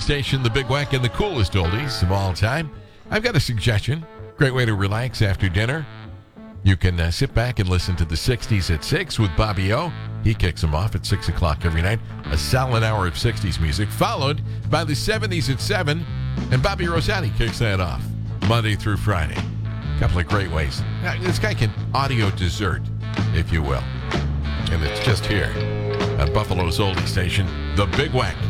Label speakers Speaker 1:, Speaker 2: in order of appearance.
Speaker 1: station, The Big Wack, and the coolest oldies of all time. I've got a suggestion. Great way to relax after dinner. You can sit back and listen to the 60s at 6 with Bobby O. He kicks them off at 6 o'clock every night. A solid hour of 60s music, followed by the 70s at 7. And Bobby Rosati kicks that off Monday through Friday. A couple of great ways. This guy can audio dessert, if you will. And it's just here at Buffalo's oldie station, The Big Wack.